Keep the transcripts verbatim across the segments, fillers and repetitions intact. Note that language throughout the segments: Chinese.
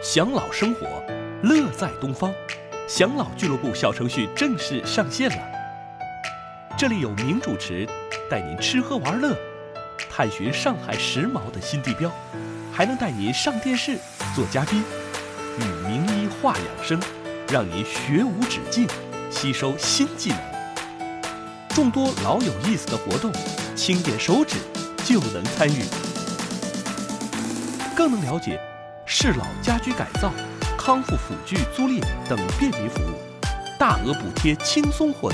享老生活，乐在东方。享老俱乐部小程序正式上线了，这里有名主持带您吃喝玩乐，探寻上海时髦的新地标，还能带您上电视做嘉宾，与名医话养生，让您学无止境，吸收新技能。众多老有意思的活动，轻点手指就能参与，更能了解适老家居改造、康复辅具租赁等便民服务，大额补贴轻松获得。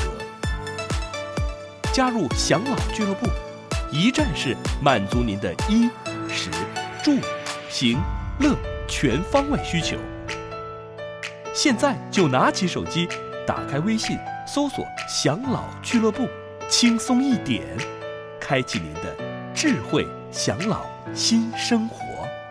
加入享老俱乐部，一站式满足您的衣食住行乐全方位需求。现在就拿起手机，打开微信，搜索享老俱乐部，轻松一点，开启您的智慧享老新生活。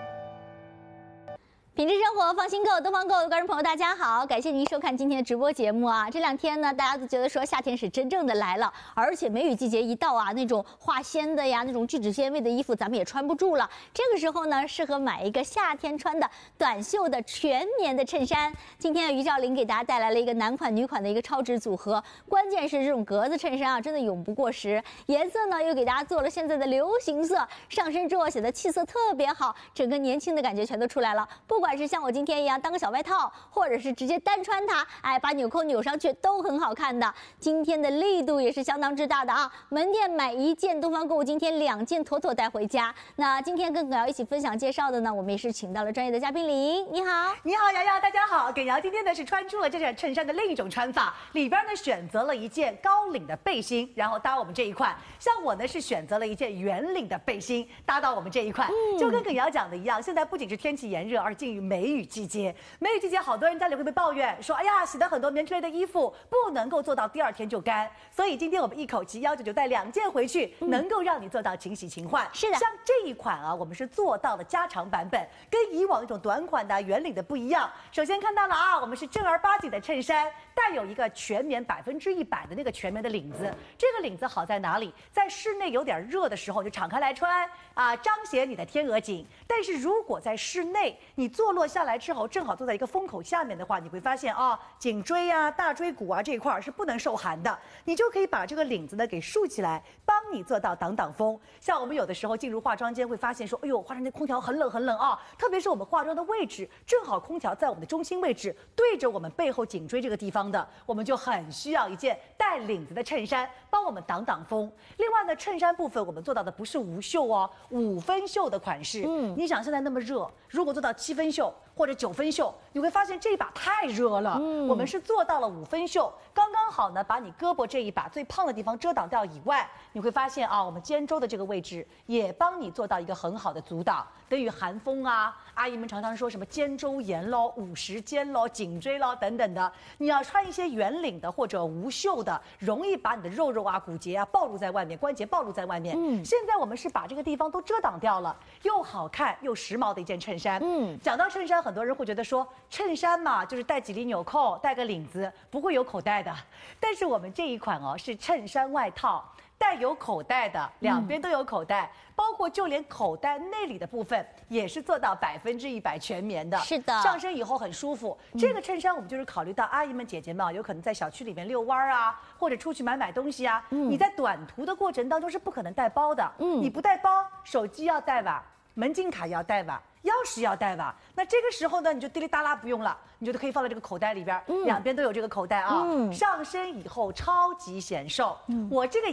品质生活，放心购，东方购的观众朋友，大家好，感谢您收看今天的直播节目啊！这两天呢，大家都觉得说夏天是真正的来了，而且梅雨季节一到啊，那种化纤的呀，那种聚酯纤维的衣服咱们也穿不住了。这个时候呢，适合买一个夏天穿的短袖的全棉的衬衫。今天于兆林给大家带来了一个男款女款的一个超值组合，关键是这种格子衬衫啊，真的永不过时。颜色呢，又给大家做了现在的流行色，上身之后显得气色特别好，整个年轻的感觉全都出来了。不管不管是像我今天一样当个小外套，或者是直接单穿它，哎，把纽扣扭上去都很好看的。今天的力度也是相当之大的啊！门店买一件，东方购物今天两件妥妥带回家。那今天跟耿瑶一起分享介绍的呢，我们也是请到了专业的嘉宾李莹，你好， 你好，瑶瑶，大家好。耿瑶今天呢是穿出了这件衬衫的另一种穿法，里边呢选择了一件高领的背心，然后搭我们这一款。像我呢是选择了一件圆领的背心，搭到我们这一款，嗯、就跟耿瑶讲的一样，现在不仅是天气炎热，而进入梅雨季节，梅雨季节，好多人家里会被抱怨说，哎呀，洗的很多棉质类的衣服不能够做到第二天就干，所以今天我们一口气要求就带两件回去，嗯、能够让你做到勤洗勤换。 是的， 像这一款啊，我们是做到了加长版本，跟以往那种短款的圆领的不一样。首先看到了啊，我们是正儿八经的衬衫，带有一个全棉百分之一百的那个全棉的领子。这个领子好在哪里？在室内有点热的时候就敞开来穿啊，彰显你的天鹅颈。但是如果在室内你坐落下来之后，正好坐在一个风口下面的话，你会发现啊，颈椎啊、大椎骨啊这一块是不能受寒的，你就可以把这个领子呢给竖起来，帮你做到挡挡风。像我们有的时候进入化妆间会发现说，哎呦，化妆间空调很冷很冷啊，特别是我们化妆的位置正好空调在我们的中心位置，对着我们背后颈椎这个地方的，我们就很需要一件带领子的衬衫，帮我们挡挡风。另外呢，衬衫部分我们做到的不是无袖哦，五分袖的款式。嗯，你想现在那么热，如果做到七分袖或者九分袖，你会发现这一把太热了。嗯，我们是做到了五分袖，刚刚好呢，把你胳膊这一把最胖的地方遮挡掉以外，你会发现啊，我们肩周的这个位置也帮你做到一个很好的阻挡，等于寒风啊。阿姨们常常说什么肩周炎咯、五十肩咯、颈椎咯等等的，你要穿一些圆领的或者无袖的，容易把你的肉肉啊、骨节啊暴露在外面，关节暴露在外面。嗯，现在我们是把这个地方都遮挡掉了，又好看又时髦的一件衬衫。嗯，讲到衬衫，很多人会觉得说，衬衫嘛，就是带几粒纽扣，带个领子，不会有口袋的。但是我们这一款哦，是衬衫外套，带有口袋的，两边都有口袋，嗯、包括就连口袋内里的部分也是做到百分之一百全棉的。 是的， 上身以后很舒服。嗯、这个衬衫我们就是考虑到阿姨们、姐姐们啊，有可能在小区里面遛弯啊，或者出去买买东西啊，嗯、你在短途的过程当中是不可能带包的。嗯，你不带包，手机要带吧，门禁卡要带吧。钥匙要带吧，那这个时候呢，你就滴哩哒啦不用了，你就可以放在这个口袋里边，嗯、两边都有这个口袋啊，嗯、上身以后超级显瘦。嗯、我这个